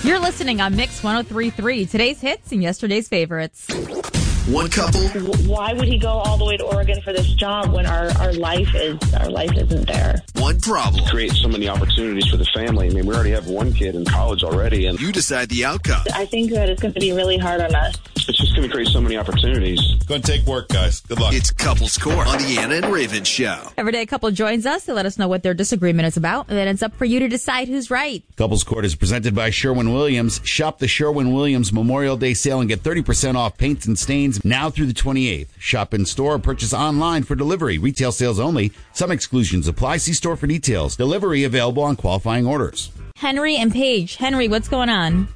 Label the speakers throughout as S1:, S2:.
S1: You're listening on Mix 103.3, today's hits and yesterday's favorites.
S2: One couple.
S3: Why would he go all the way to Oregon for this job when our life isn't there?
S2: One problem.
S4: Create so many opportunities for the family. I mean, we already have one kid in college already, and
S2: You decide the outcome.
S3: I think that it's going to be really hard on us.
S4: it's just going to create so many opportunities.
S5: Going to take work, guys. Good luck.
S2: It's Couples Court on the Anna and Raven Show.
S1: Every day a couple joins us to let us know what their disagreement is about, and then it's up for you to decide who's right.
S5: Couples Court is presented by Sherwin-Williams. Shop the Sherwin-Williams Memorial Day sale and get 30% off paints and stains now through the 28th. Shop in store or purchase online for delivery. Retail sales only. Some exclusions apply. See store for details. Delivery available on qualifying orders.
S1: Henry and Paige. Henry, what's going on?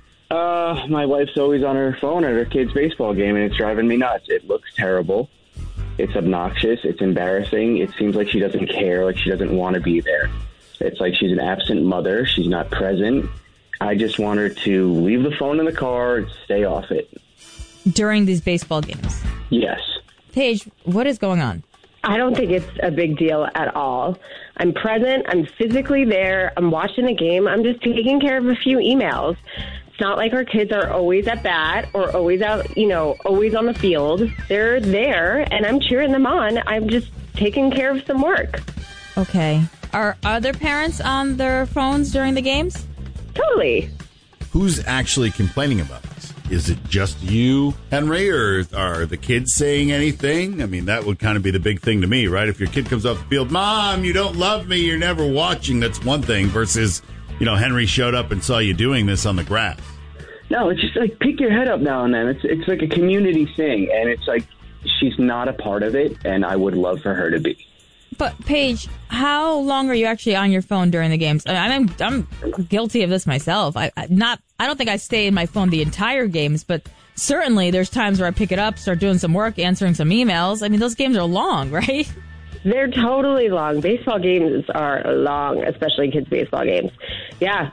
S6: My wife's always on her phone at her kid's baseball game, and it's driving me nuts. It looks terrible. It's obnoxious. It's embarrassing. It seems like she doesn't care, like she doesn't want to be there. It's like she's an absent mother. She's not present. I just want her to leave the phone in the car and stay off it.
S1: During these baseball games.
S6: Yes.
S1: Paige, what is going on?
S7: I don't think it's a big deal at all. I'm present. I'm physically there. I'm watching the game. I'm just taking care of a few emails. It's not like our kids are always at bat or always out, always on the field. They're there, and I'm cheering them on. I'm just taking care of some work.
S1: Okay. Are other parents on their phones during the games?
S7: Totally.
S5: Who's actually complaining about this? Is it just you, Henry, or are the kids saying anything? I mean, that would kind of be the big thing to me, right? If your kid comes off the field, Mom, you don't love me, you're never watching, that's one thing, versus, Henry showed up and saw you doing this on the grass.
S6: No, it's just like pick your head up now and then. It's like a community thing, and it's like she's not a part of it, and I would love for her to be.
S1: But Paige, how long are you actually on your phone during the games? I'm guilty of this myself. I don't think I stay in my phone the entire games, but certainly there's times where I pick it up, start doing some work, answering some emails. I mean, those games are long, right?
S7: They're totally long. Baseball games are long, especially kids' baseball games. Yeah,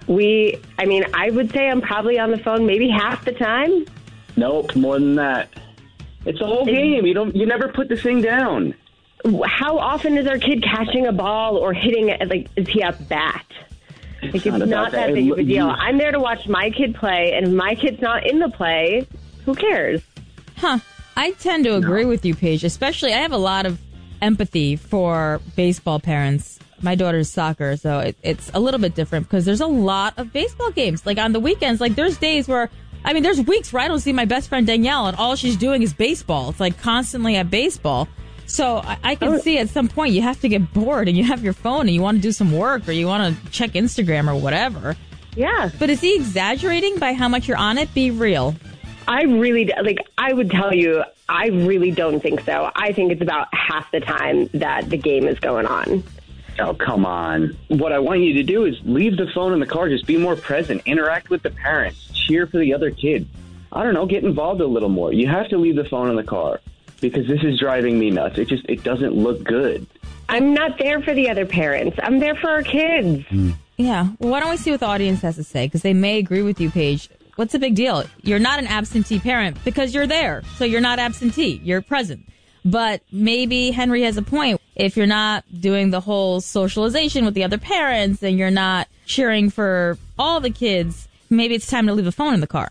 S7: I would say I'm probably on the phone maybe half the time.
S6: Nope, more than that. It's a whole game. You never put the thing down.
S7: How often is our kid catching a ball or hitting it? Like, is he at bat? It's not that big of a deal. I'm there to watch my kid play, and if my kid's not in the play, who cares?
S1: Huh. I tend to agree with you, Paige. Especially, I have a lot of empathy for baseball parents. My daughter's soccer, so it's a little bit different because there's a lot of baseball games. Like on the weekends, like there's days where, there's weeks where I don't see my best friend Danielle, and all she's doing is baseball. It's like constantly at baseball. So I can see at some point you have to get bored and you have your phone and you want to do some work or you want to check Instagram or whatever.
S7: Yeah.
S1: But is he exaggerating by how much you're on it? Be real.
S7: I would tell you, I really don't think so. I think it's about half the time that the game is going on.
S6: Oh, come on. What I want you to do is leave the phone in the car. Just be more present. Interact with the parents. Cheer for the other kids. I don't know, get involved a little more. You have to leave the phone in the car. Because this is driving me nuts. It doesn't look good.
S7: I'm not there for the other parents. I'm there for our kids.
S1: Yeah. Well, why don't we see what the audience has to say? Because they may agree with you, Paige. What's the big deal? You're not an absentee parent because you're there. So you're not absentee. You're present. But maybe Henry has a point. If you're not doing the whole socialization with the other parents and you're not cheering for all the kids, maybe it's time to leave the phone in the car.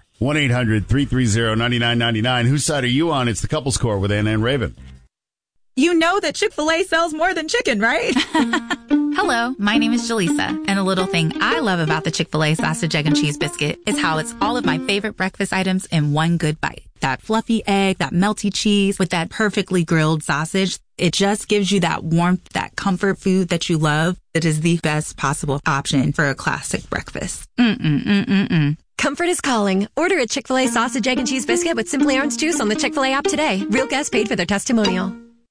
S5: 1-800-330-9999. Whose side are you on? It's the Couples Court with Anna and Raven.
S8: You know that Chick-fil-A sells more than chicken, right?
S9: Hello, my name is Jaleesa, and a little thing I love about the Chick-fil-A sausage, egg, and cheese biscuit is how it's all of my favorite breakfast items in one good bite. That fluffy egg, that melty cheese with that perfectly grilled sausage. It just gives you that warmth, that comfort food that you love. It is the best possible option for a classic breakfast.
S10: Comfort is calling. Order a Chick-fil-A sausage, egg, and cheese biscuit with Simply Orange Juice on the Chick-fil-A app today. Real guests paid for their testimonial.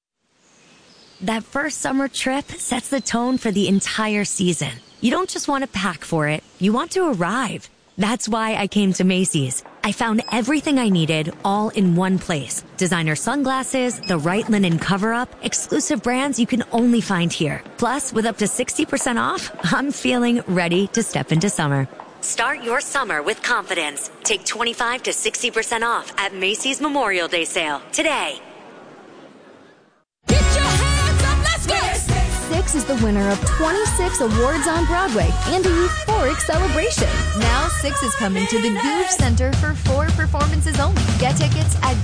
S11: That first summer trip sets the tone for the entire season. You don't just want to pack for it. You want to arrive. That's why I came to Macy's. I found everything I needed all in one place. Designer sunglasses, the right linen cover-up, exclusive brands you can only find here. Plus, with up to 60% off, I'm feeling ready to step into summer. Start your summer with confidence. Take 25 to 60% off at Macy's Memorial Day sale today.
S12: Get your hands up, let's go!
S13: 6
S12: Six is the winner of 26 awards on Broadway and a euphoric celebration.
S13: Now Six is coming to the Goog Center for 4 performances only. Get tickets at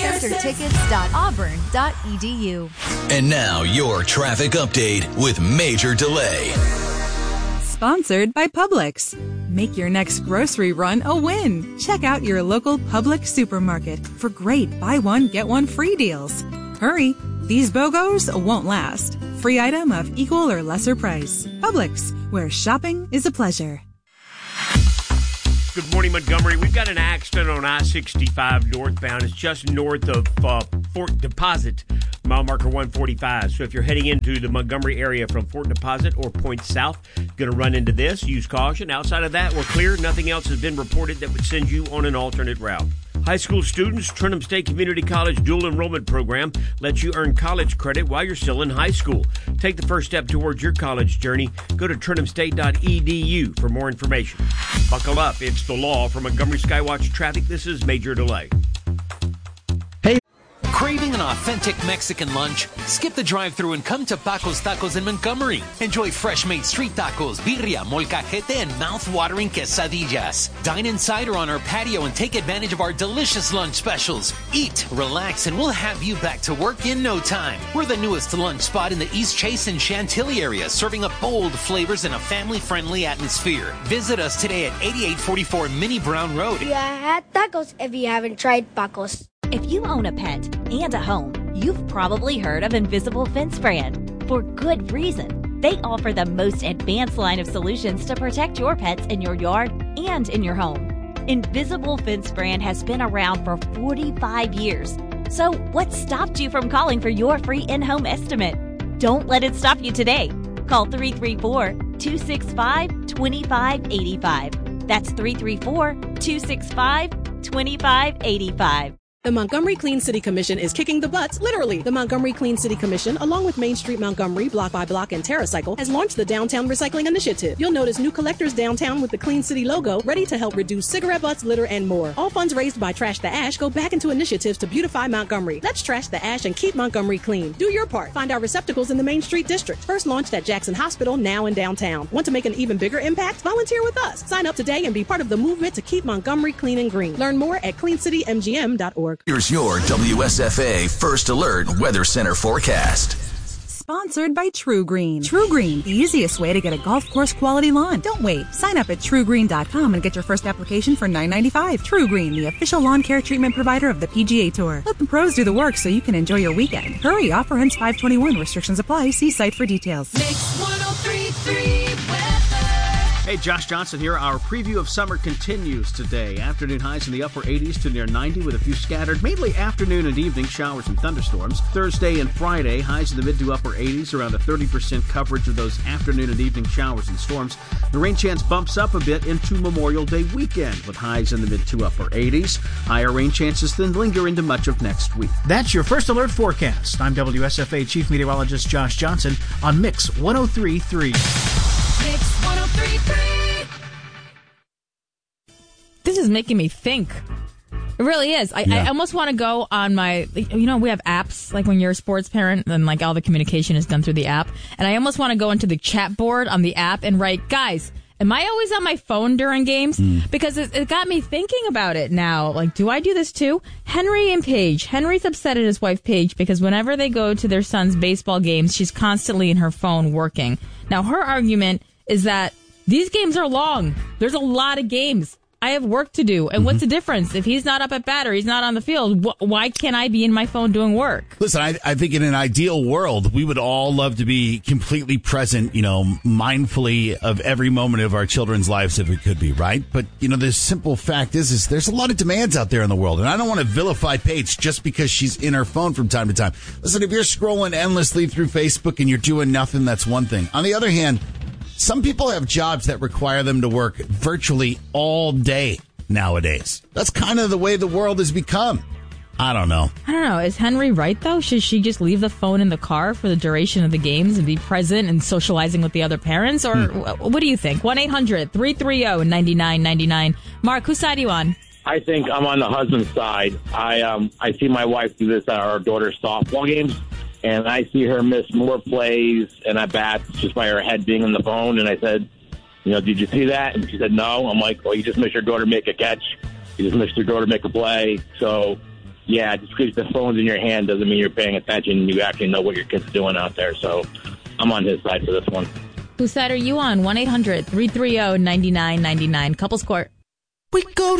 S13: googcentertickets.auburn.edu.
S2: And now your traffic update with Major Delay.
S8: Sponsored by Publix. Make your next grocery run a win. Check out your local Publix supermarket for great buy one, get one free deals. Hurry, these BOGOs won't last. Free item of equal or lesser price. Publix, where shopping is a pleasure.
S14: Good morning, Montgomery. We've got an accident on I-65 northbound. It's just north of Fort Deposit, mile marker 145. So if you're heading into the Montgomery area from Fort Deposit or Point South, going to run into this. Use caution. Outside of that, we're clear. Nothing else has been reported that would send you on an alternate route. High school students, Trenton State Community College dual enrollment program lets you earn college credit while you're still in high school. Take the first step towards your college journey. Go to TrenthamState.edu for more information. Buckle up. It's the law. For Montgomery Skywatch Traffic, this is Major Delay.
S15: Craving an authentic Mexican lunch? Skip the drive-thru and come to Paco's Tacos in Montgomery. Enjoy fresh-made street tacos, birria, molcajete, and mouth-watering quesadillas. Dine inside or on our patio and take advantage of our delicious lunch specials. Eat, relax, and we'll have you back to work in no time. We're the newest lunch spot in the East Chase and Chantilly area, serving up bold flavors in a family-friendly atmosphere. Visit us today at 8844 Minnie Brown Road.
S16: You had tacos if you haven't tried Paco's.
S17: If you own a pet and a home, you've probably heard of Invisible Fence Brand. For good reason. They offer the most advanced line of solutions to protect your pets in your yard and in your home. Invisible Fence Brand has been around for 45 years. So what stopped you from calling for your free in-home estimate? Don't let it stop you today. Call 334-265-2585. That's 334-265-2585.
S18: The Montgomery Clean City Commission is kicking the butts, literally. The Montgomery Clean City Commission, along with Main Street Montgomery, Block by Block, and TerraCycle, has launched the Downtown Recycling Initiative. You'll notice new collectors downtown with the Clean City logo, ready to help reduce cigarette butts, litter, and more. All funds raised by Trash the Ash go back into initiatives to beautify Montgomery. Let's trash the ash and keep Montgomery clean. Do your part. Find our receptacles in the Main Street District. First launched at Jackson Hospital, now in downtown. Want to make an even bigger impact? Volunteer with us. Sign up today and be part of the movement to keep Montgomery clean and green. Learn more at cleancitymgm.org.
S2: Here's your WSFA First Alert Weather Center forecast.
S8: Sponsored by True Green. True Green, the easiest way to get a golf course quality lawn. Don't wait. Sign up at TrueGreen.com and get your first application for $9.95. True Green, the official lawn care treatment provider of the PGA Tour. Let the pros do the work so you can enjoy your weekend. Hurry, offer ends 5/21. Restrictions apply. See site for details.
S19: Mix 103.3 weather.
S20: Hey, Josh Johnson here. Our preview of summer continues today. Afternoon highs in the upper 80s to near 90 with a few scattered, mainly afternoon and evening showers and thunderstorms. Thursday and Friday, highs in the mid to upper 80s, around a 30% coverage of those afternoon and evening showers and storms. The rain chance bumps up a bit into Memorial Day weekend with highs in the mid to upper 80s. Higher rain chances then linger into much of next week.
S21: That's your First Alert forecast. I'm WSFA Chief Meteorologist Josh Johnson on Mix 103.3.
S19: Mix 103.3.
S1: This is making me think. It really is. I almost want to go on my, we have apps, like when you're a sports parent, then like all the communication is done through the app. And I almost want to go into the chat board on the app and write, guys, am I always on my phone during games? Because it got me thinking about it now. Like, do I do this too? Henry and Paige. Henry's upset at his wife, Paige, because whenever they go to their son's baseball games, she's constantly in her phone working. Now, her argument is that these games are long. There's a lot of games. I have work to do. And what's the difference? If he's not up at bat or he's not on the field, why can't I be in my phone doing work?
S5: Listen, I think in an ideal world, we would all love to be completely present, mindfully of every moment of our children's lives if we could be, right? But, the simple fact is there's a lot of demands out there in the world. And I don't want to vilify Paige just because she's in her phone from time to time. Listen, if you're scrolling endlessly through Facebook and you're doing nothing, that's one thing. On the other hand, some people have jobs that require them to work virtually all day nowadays. That's kind of the way the world has become. I don't know.
S1: Is Henry right, though? Should she just leave the phone in the car for the duration of the games and be present and socializing with the other parents? Or what do you think? 1-800-330-9999. Mark, whose side are you on?
S22: I think I'm on the husband's side. I see my wife do this at our daughter's softball games.
S3: and I see her miss more plays and at bats just by her head being on the phone. And I said, did you see that? And she said, no. I'm like, well, you just missed your daughter make a catch. You just missed your daughter make a play. So, yeah, just because the phone's in your hand doesn't mean you're paying attention. You actually know what your kid's doing out there. So I'm on his side for this one.
S1: Whose side are you on? 1-800-330-9999. Couples Court.
S22: We go